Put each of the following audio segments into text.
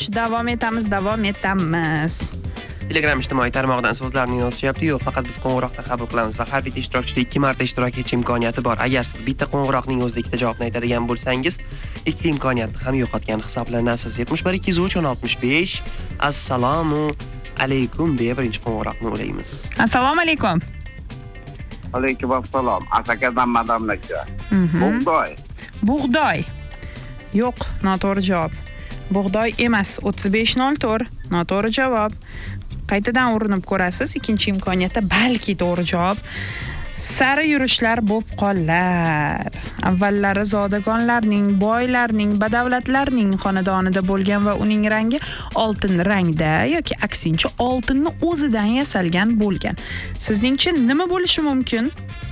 davom etamiz. Telegram ijtimoiy tarmog'idan so'zlarni yozishyapti. Yo'q, faqat biz qo'ng'iroqda qabul qilamiz va har bitta ishtirokchida 2 marta ishtirok etish imkoniyati bor. Agar siz bitta qo'ng'iroqning o'zida ikkita javobni aytadigan bo'lsangiz, ikkita imkoniyatni ham yo'qotgan hisoblanasiz. 71 203 1065. Assalomu alaykum deya birinchi qo'ng'iroqni ulaymiz. Assalomu alaykum. Alaykum assalom. Asakadan madamlaka. Bug'doy. Yo'q, noto'g'ri javob. Bug'doy emas, 3504. Noto'g'ri javob. Qaytadan urinib ko'rasiz. Ikkinchi imkoniyatda balki to'g'ri javob. Sari yurishlar bo'p qollar. Avvallari zodagonlarning, boylarning, badavlatlarning xonadonida bo'lgan va uning rangi oltin rangda yoki aksincha oltinni o'zidan yasalgan bo'lgan. Sizningcha nima bo'lishi mumkin?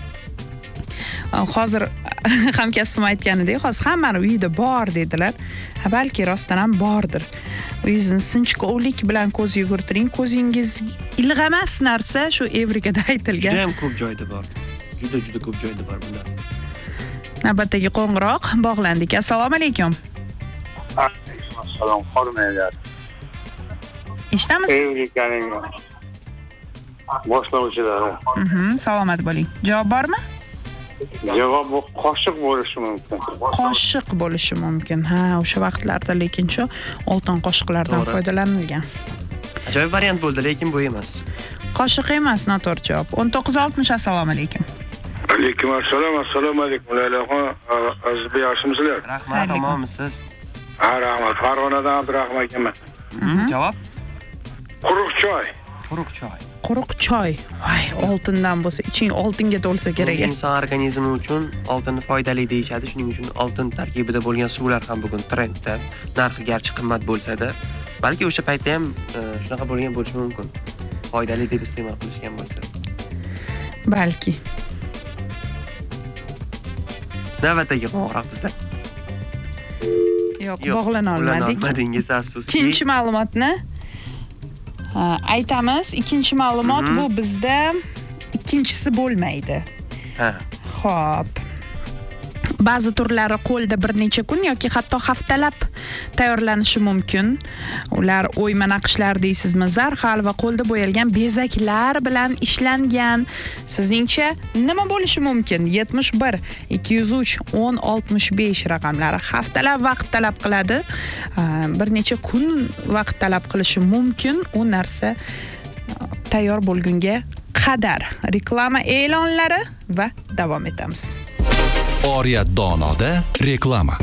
Hozir hamkasbim aytganidek, hozir hammani uyida bor dedilar. Balki rostdan ham bordir. Uyingizni sinchkovlik bilan ko'z yugurtiring. Ko'zingiz ilg'amas narsa shu Evrikada aytilgan. Juda ham ko'p joyda bor. Juda ko'p joyda bor bundan. Navbatdagi qo'ng'iroq bog'landik. Assalomu alaykum. Assalom, xormaylar. Eshitamiz? Evrikaning boshlovchilari. Salomat bo'ling. Javob bormi? Javob bu qoshiq bo'lishi mumkin. Qoshiq bo'lishi mumkin. Ha, o'sha vaqtlarda lekin shu oltin qoshiqlardan foydalanilgan. Ajoyib variant bo'ldi, lekin bu emas. Qoshiq emas, noto'g'ri javob. 1960. Assalomu alaykum. Alaykum assalom, assalomu alaykum. Laylaxon, aziz yaxshimisiz? Rahmat, omonmisiz? Ha, rahmat. Farg'onadan Abdurahmon akaman. Javob? Quruq choy. Quruq choy. Voy, oltindan bo'lsa, iching oltinga to'lsa kerak. Inson organizmi uchun oltinni foydali deyishadi. Shuning uchun oltin tarkibida bo'lgan suvlar ham bugun trendda. Narxi garchi qimmat bo'lsa-da, balki o'sha paytda ham shunaqa bo'lgan bo'lishi mumkin. Foydali deb iste'mol qilishgan bo'lsa. Balki. Navbatdagi qo'ng'iroq bizda. Yo'q, bog'lana olmadik. Olmadingiz, afsuski. Ikkinchi ma'lumotni aytamiz. Ikkinchi ma'lumot bu bizda ikkinchisi bo'lmaydi. Xo'p. Ba'zi turlari qo'lda bir necha kun yoki hatto haftalab tayyorlanishi mumkin. Ular o'yma naqshlar deysizmi, zarhal va qo'lda bo'yalgan bezaklar bilan ishlangan. Sizningcha nima bo'lishi mumkin? 71 203 1065 raqamlari haftalab vaqt talab qiladi. Bir necha kun vaqt talab qilishi mumkin u narsa tayyor bo'lgunga qadar. Reklama e'lonlari va davom etamiz. Oriyat Donoda reklama.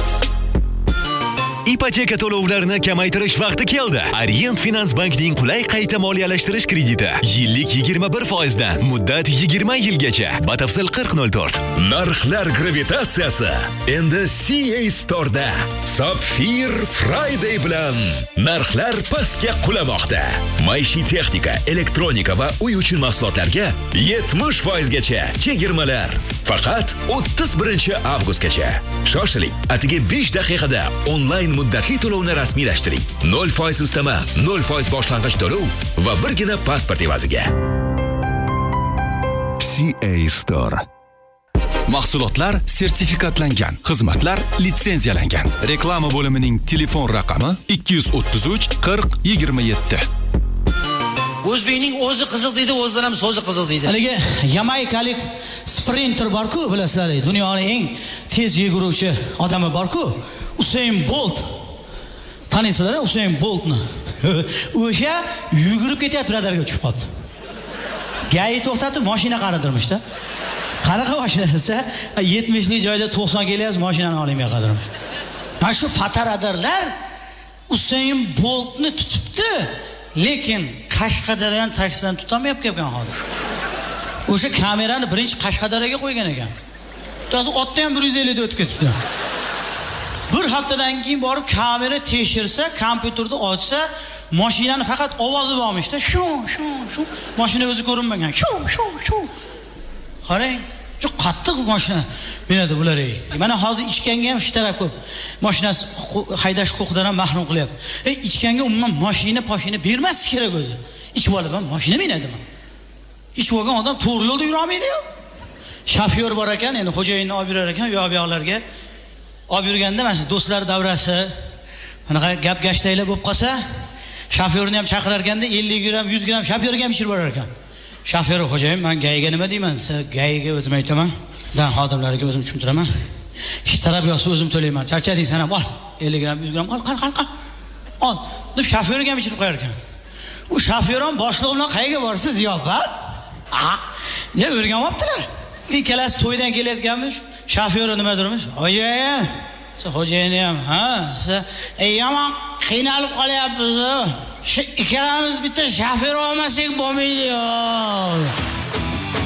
Ipoteka to'lovlarini kamaytirish vaqti keldi. Orient Finans Bankning qulay qayta moliyalashtirish krediti yillik 21% dan muddat 20 yilgacha. Batafsil 4004. Narxlar gravitatsiyasi endi CA Store'da. Sapphire Friday bilan narxlar pastga qulamoqda. Maishiy texnika, elektronika va uy uchun mahsulotlarga 70% gacha chegirmalar. Faqat 31 avgustgacha. Shoshiling, atigi 5 daqiqada onlayn muddatli to'lovni rasmiylashtiring. 0% ustama, 0% boshlang'ich to'lov va birgina pasport evaziga. CA Store. Mahsulotlar sertifikatlangan, xizmatlar litsenziyalangan. Reklama bo'limining telefon raqami 233 40 27. O'zbekning o'zi qiziq deydi, o'zidan ham so'zi qiziq deydi. Haligi yamaykalik sprinter bor-ku, bilasizlar, dunyoning eng tez yuguruvchi odami bor-ku, Usain Bolt. Tanisizlar Usain Boltni? O'sha yugurib ketyapti, radarga tushib qoldi. Gai to'xtatib mashina qaradirmish-da. Qanaqa mashina desa, 70 lik joyda 90 kelyapsiz, mashinani olimga qadirmish. Mana shu pataradarlar Usain Boltni tutibdi, lekin Qashqadaryodan taksidan tutamayapti ekan hozir. O'sha kamerani birinchi Qashqadaryoga qo'ygan ekan. To'g'ri otda ham 150 da o'tib ketibdi. Bir haftadan keyin borib kamera tekshirsa, kompyuterni ochsa, mashinani faqat ovozi bormishda. Shu, mashina o'zi ko'rinmagan. Shu. Qarang, shu qattiq mashina minadi bular. Mana hozir ichganga ham shu taraf ko'p. Mashinasi haydash huquqidan ham mahrum qilyapti. Ichganga umuman mashina bermas kerak o'zi. Ichib olib ham mashina minadimi? Ichib olgan odam to'g'ri yo'lda yura olmaydi-ku. Shofyor bor ekan, endi xo'jayinni olib yurar ekan, yo'q-yo'qlarga olib yurganda mana shu do'stlar davrasi, Anaqa gap gashtaylar bo'lib qolsa, shofyorni ham chaqirar ekanda 50 gram, 100 gram shofyorga ham ishirib borar ekan. Shofyor xo'jayin, men gayiga nima deyman? Siz gayiga o'zim aytaman. Dan xodimlariga o'zim tushuntiraman. Hech taraf yo'qsa o'zim to'layman. Charchading sana, ol. 50 gram, 100 gram, ol, qal. Ol. Deb shofyorga ham ishirib qo'yar ekan. U shofyor ham boshlig'i bilan qayerga borsiz, ziyofat? Ja o'rganmoqdilar. Ikkalasi to'ydan kelayotganmish, shofyori nima durmish? Xo'jayin, siz xo'jayinni ham, siz yomon qiynalib qolyapsiz. Ikkalamiz bitta shofyor olmasak bo'lmaydi-yo.